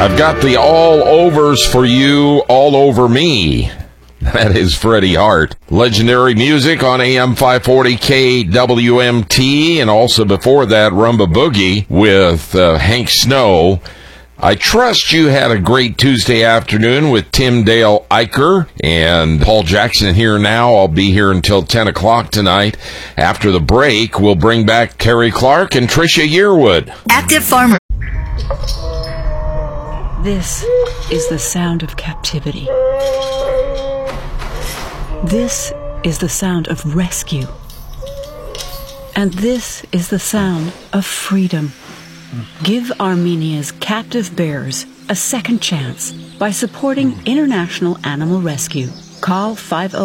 I've got the all-overs for you, all over me. That is Freddie Hart. Legendary music on AM 540 KWMT, and also before that, Rumba Boogie with Hank Snow. I trust you had a great Tuesday afternoon with Tim Dale Eicher and Paul Jackson here now. I'll be here until 10 o'clock tonight. After the break, we'll bring back Terry Clark and Tricia Yearwood. Active Farmer. This is the sound of captivity. This is the sound of rescue. And this is the sound of freedom. Give Armenia's captive bears a second chance by supporting International Animal Rescue. Call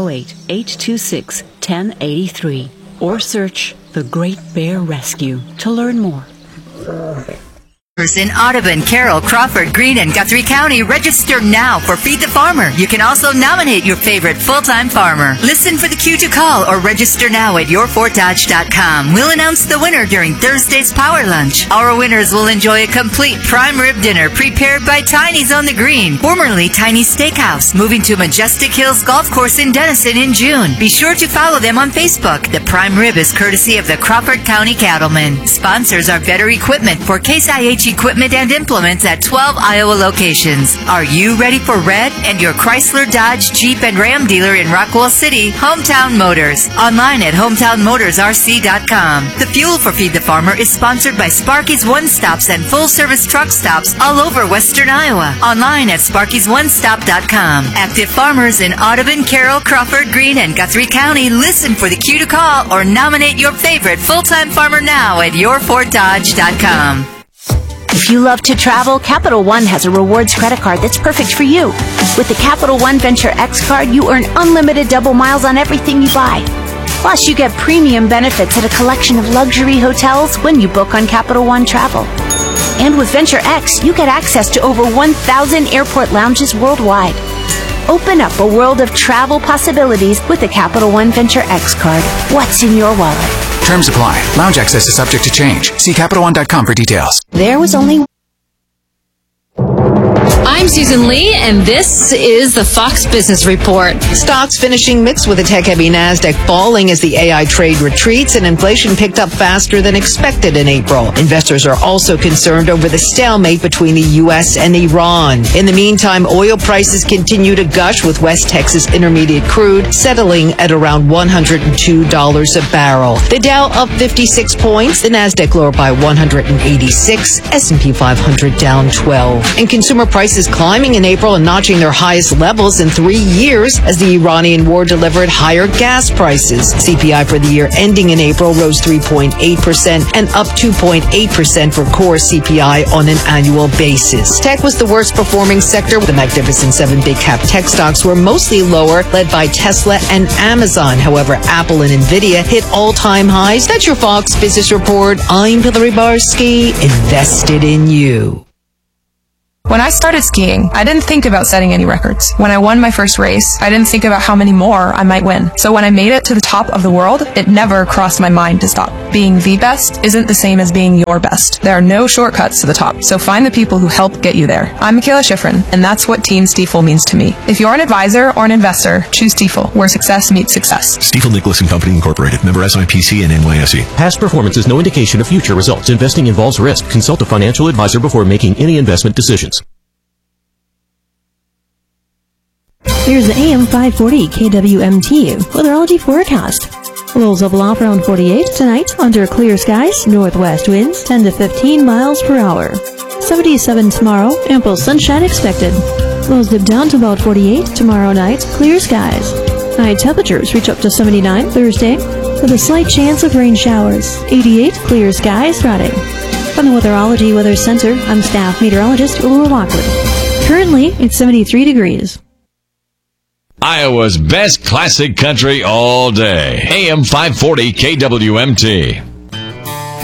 508-826-1083 or search The Great Bear Rescue to learn more. In Audubon, Carroll, Crawford, Greene, and Guthrie County. Register now for Feed the Farmer. You can also nominate your favorite full-time farmer. Listen for the cue to call or register now at yourfortdodge.com. We'll announce the winner during Thursday's Power Lunch. Our winners will enjoy a complete prime rib dinner prepared by Tiny's on the Green, formerly Tiny's Steakhouse, moving to Majestic Hills Golf Course in Denison in June. Be sure to follow them on Facebook. The prime rib is courtesy of the Crawford County Cattlemen. Sponsors are Better Equipment for Case IH equipment and implements at 12 Iowa locations. Are you ready for red? And your Chrysler, Dodge, Jeep, and Ram dealer in Rockwell City, Hometown Motors. Online at hometownmotorsrc.com. The fuel for Feed the Farmer is sponsored by Sparky's One Stops and full-service truck stops all over Western Iowa. Online at sparkysonesstop.com. Active farmers in Audubon, Carroll, Crawford, Greene, and Guthrie County. Listen for the cue to call or nominate your favorite full-time farmer now at yourfortdodge.com. If you love to travel, Capital One has a rewards credit card that's perfect for you. With the Capital One Venture X card, you earn unlimited double miles on everything you buy. Plus, you get premium benefits at a collection of luxury hotels when you book on Capital One Travel. And with Venture X, you get access to over 1,000 airport lounges worldwide. Open up a world of travel possibilities with the Capital One Venture X card. What's in your wallet? Terms apply. Lounge access is subject to change. See CapitalOne.com for details. There was only... I'm Susan Lee, and this is the Fox Business Report. Stocks finishing mixed with a tech-heavy NASDAQ falling as the AI trade retreats and inflation picked up faster than expected in April. Investors are also concerned over the stalemate between the U.S. and Iran. In the meantime, oil prices continue to gush with West Texas Intermediate crude settling at around $102 a barrel. The Dow up 56 points, the NASDAQ lower by 186, S&P 500 down 12. And consumer prices climbing in April and notching their highest levels in 3 years as the Iranian war delivered higher gas prices. CPI for the year ending in April rose 3.8% and up 2.8% for core CPI on an annual basis. Tech was the worst performing sector. The Magnificent Seven big cap tech stocks were mostly lower, led by Tesla and Amazon. However, Apple and Nvidia hit all-time highs. That's your Fox Business Report. I'm Hillary Barsky, invested in you. When I started skiing, I didn't think about setting any records. When I won my first race, I didn't think about how many more I might win. So when I made it to the top of the world, it never crossed my mind to stop. Being the best isn't the same as being your best. There are no shortcuts to the top, so find the people who help get you there. I'm Michaela Schifrin, and that's what Team Stiefel means to me. If you're an advisor or an investor, choose Stiefel, where success meets success. Stiefel Nicholas & Company Incorporated, member SIPC and NYSE. Past performance is no indication of future results. Investing involves risk. Consult a financial advisor before making any investment decisions. Here's the AM 540 KWMT weatherology forecast. Lows level off around 48 tonight under clear skies, northwest winds 10 to 15 miles per hour. 77 tomorrow, ample sunshine expected. Lows dip down to about 48 tomorrow night, clear skies. High temperatures reach up to 79 Thursday with a slight chance of rain showers. 88 clear skies Friday. From the Weatherology Weather Center, I'm staff meteorologist Laura Lockwood. Currently, it's 73 degrees. Iowa's best classic country all day. AM 540 KWMT.